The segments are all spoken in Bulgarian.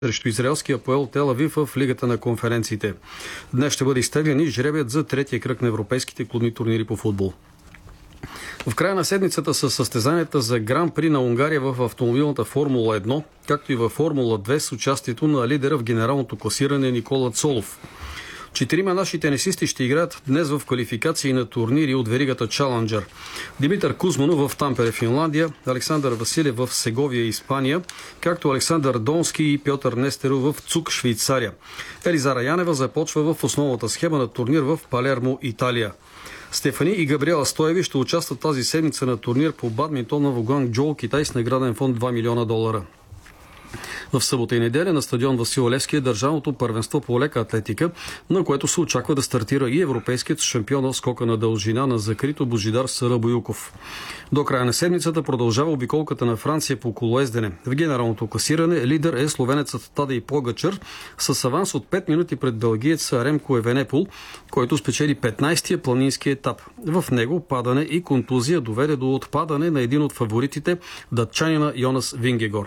срещу израелския АПОЕЛ Тел Авив в Лигата на конференциите. Днес ще бъде изтеглен и жребият за третия кръг на европейските клубни турнири по футбол. В края на седмицата са състезанията за Гран-при на Унгария в автомобилната Формула 1, както и във Формула 2 с участието на лидера в генералното класиране Никола Цолов. 4 наши тенисисти ще играят днес в квалификации на турнири от веригата Challenger. Димитър Кузманов в Тампере, Финландия, Александър Василев в Сеговия, Испания, както Александър Донски и Пьотър Нестеров в Цук, Швейцария. Елизара Янева започва в основната схема на турнир в Палермо, Италия. Стефани и Габриела Стоеви ще участват тази седмица на турнир по бадминтон на Гуанчжоу, Китай, с награден фонд $2 милиона. В събота и неделя на стадион Васил Левски е държавното първенство по лека атлетика, на което се очаква да стартира и европейският шампион в скока на дължина на закрито Божидар Сарабоюков. До края на седмицата продължава обиколката на Франция по колоездене. В генералното класиране лидер е словенецът Тадей Погачар с аванс от 5 минути пред белгиеца Ремко Евенепол, който спечели 15-тия планински етап. В него падане и контузия доведе до отпадане на един от фаворитите, датчанина Йонас Вингегор.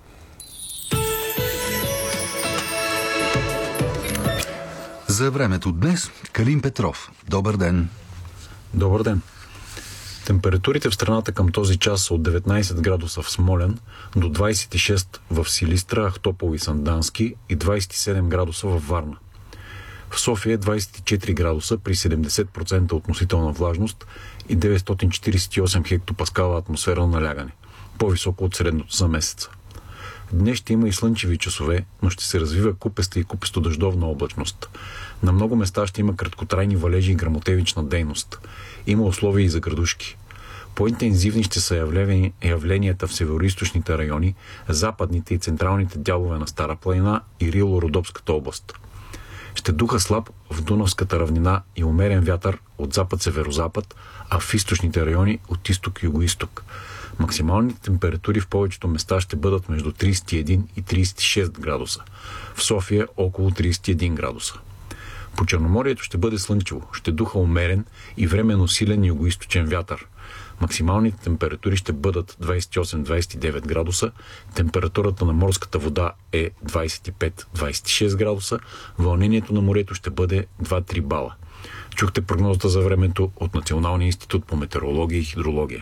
За времето днес Калин Петров. Добър ден. Добър ден. Температурите в страната към този час са от 19 градуса в Смолян до 26 в Силистра, Ахтопол и Сандански и 27 градуса във Варна. В София 24 градуса при 70% относителна влажност и 948 хектопаскала атмосферно налягане, по-високо от средното за месеца. Днес ще има и слънчеви часове, но ще се развива купеста и купесто-дъждовна облачност. На много места ще има краткотрайни валежи и гръмотевична дейност. Има условия и за градушки. По-интензивни ще са явленията в североизточните райони, западните и централните дялове на Стара планина и Рило-Родопската област. Ще духа слаб в Дунавската равнина и умерен вятър от запад-северозапад, а в източните райони от изток-югоизток. Максималните температури в повечето места ще бъдат между 31 и 36 градуса. В София около 31 градуса. По Черноморието ще бъде слънчево, ще духа умерен и временно силен югоизточен вятър. Максималните температури ще бъдат 28-29 градуса, температурата на морската вода е 25-26 градуса, вълнението на морето ще бъде 2-3 бала. Чухте прогнозата за времето от Националния институт по метеорология и хидрология.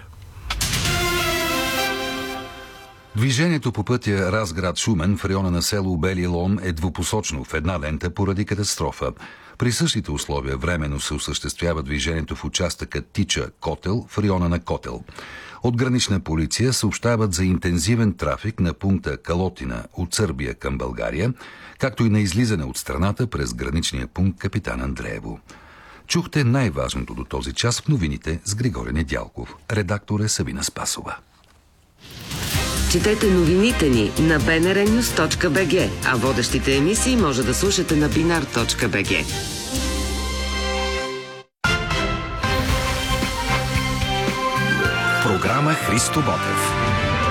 Движението по пътя Разград-Шумен в района на село Бели Лом е двупосочно в една лента поради катастрофа. При същите условия временно се осъществява движението в участъка Тича-Котел в района на Котел. От гранична полиция съобщават за интензивен трафик на пункта Калотина от Сърбия към България, както и на излизане от страната през граничния пункт Капитан Андреево. Чухте най-важното до този час в новините с Григорий Недялков. Редактор е Сабина Спасова. Четете новините ни на bnrnews.bg, а водещите емисии може да слушате на binar.bg. Програма Христо Ботев.